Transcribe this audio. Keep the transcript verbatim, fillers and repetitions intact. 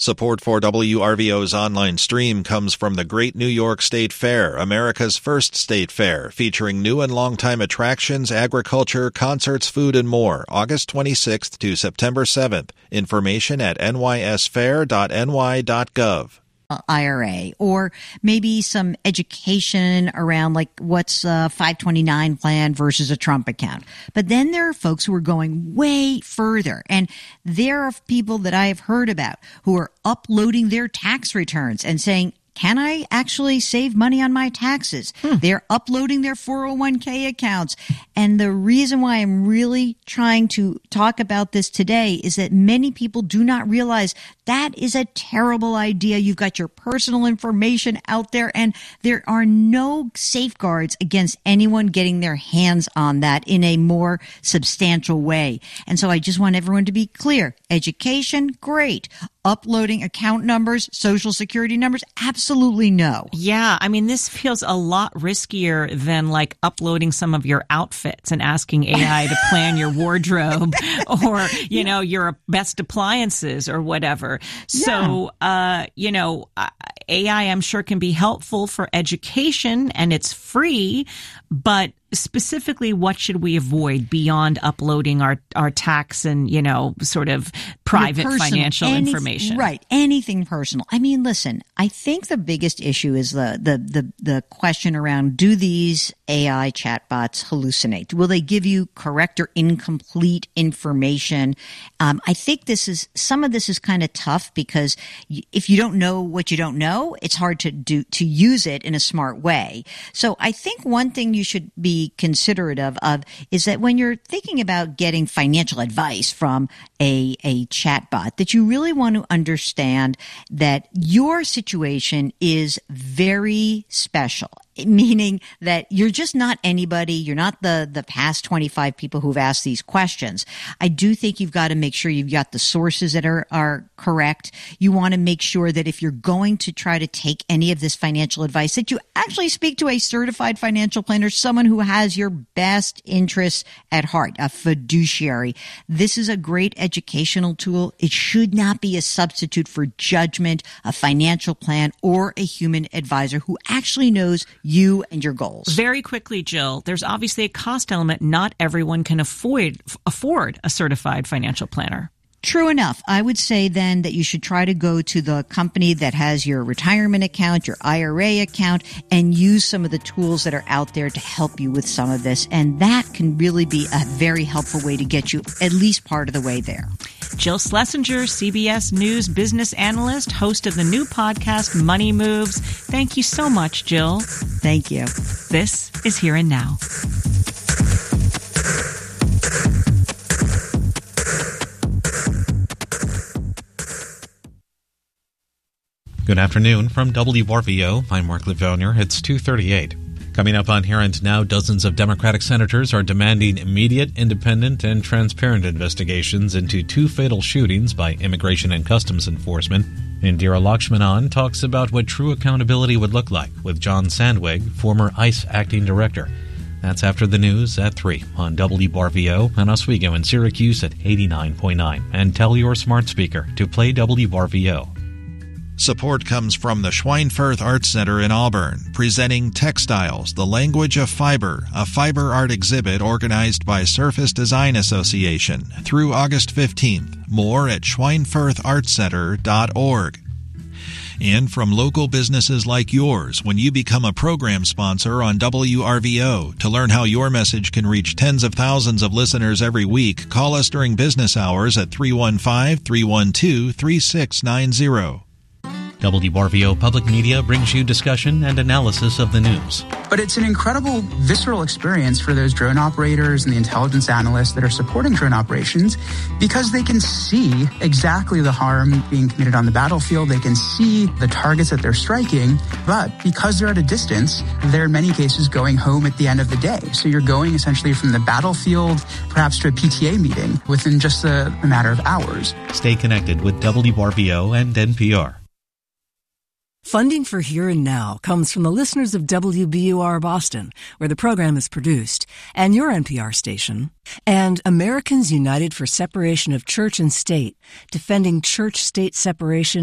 Support for W R V O's online stream comes from the Great New York State Fair, America's first state fair, featuring new and longtime attractions, agriculture, concerts, food, and more, August twenty-sixth to September seventh. Information at n y s fair dot n y dot gov. I R A, or maybe some education around like what's a five twenty-nine plan versus a Trump account. But then there are folks who are going way further, and there are people that I have heard about who are uploading their tax returns and saying, can I actually save money on my taxes? Hmm. They're uploading their four oh one k accounts. And the reason why I'm really trying to talk about this today is that many people do not realize that is a terrible idea. You've got your personal information out there, and there are no safeguards against anyone getting their hands on that in a more substantial way. And so I just want everyone to be clear. Education, great. Uploading account numbers, social security numbers, absolutely no. Yeah, I mean, this feels a lot riskier than like uploading some of your outfits and asking A I to plan your wardrobe or, you yeah. know, your best appliances or whatever. So, yeah. uh, you know, A I, I'm sure, can be helpful for education, and it's free, but specifically, what should we avoid beyond uploading our, our tax and, you know, sort of private personal, financial any, information? Right. Anything personal. I mean, listen, I think the biggest issue is the, the, the, the question around, do these A I chatbots hallucinate? Will they give you correct or incomplete information? Um, I think this is, some of this is kind of tough because if you don't know what you don't know, it's hard to do, to use it in a smart way. So I think one thing you should be considerate of, of is that when you're thinking about getting financial advice from a, a chatbot, that you really want to understand that your situation is very special. Meaning that you're just not anybody. You're not the, the past twenty-five people who've asked these questions. I do think you've got to make sure you've got the sources that are, are correct. You want to make sure that if you're going to try to take any of this financial advice, that you actually speak to a certified financial planner, someone who has your best interests at heart, a fiduciary. This is a great educational tool. It should not be a substitute for judgment, a financial plan, or a human advisor who actually knows you and your goals. Very quickly, Jill, there's obviously a cost element. Not everyone can afford afford a certified financial planner. True enough. I would say then that you should try to go to the company that has your retirement account, your I R A account, and use some of the tools that are out there to help you with some of this. And that can really be a very helpful way to get you at least part of the way there. Jill Schlesinger, C B S News business analyst, host of the new podcast, Money Moves. Thank you so much, Jill. Thank you. This is Here and Now. Good afternoon from W R V O. I'm Mark Livonia. It's two thirty-eight. Coming up on Here and Now, dozens of Democratic senators are demanding immediate, independent, and transparent investigations into two fatal shootings by Immigration and Customs Enforcement. Indira Lakshmanan talks about what true accountability would look like with John Sandwig, former ICE acting director. That's after the news at three on W R V O and Oswego in Syracuse at eighty-nine point nine. And tell your smart speaker to play W R V O. Support comes from the Schweinfurth Art Center in Auburn, presenting Textiles, the Language of Fiber, a fiber art exhibit organized by Surface Design Association through August fifteenth. More at schweinfurth art center dot org. And from local businesses like yours, when you become a program sponsor on W R V O. To learn how your message can reach tens of thousands of listeners every week, call us during business hours at three one five, three one two, three six nine zero. W R V O Public Media brings you discussion and analysis of the news. But it's an incredible, visceral experience for those drone operators and the intelligence analysts that are supporting drone operations because they can see exactly the harm being committed on the battlefield. They can see the targets that they're striking. But because they're at a distance, they're in many cases going home at the end of the day. So you're going essentially from the battlefield, perhaps to a P T A meeting within just a, a matter of hours. Stay connected with W R V O and N P R. Funding for Here and Now comes from the listeners of W B U R Boston, where the program is produced, and your N P R station, and Americans United for Separation of Church and State, defending church-state separation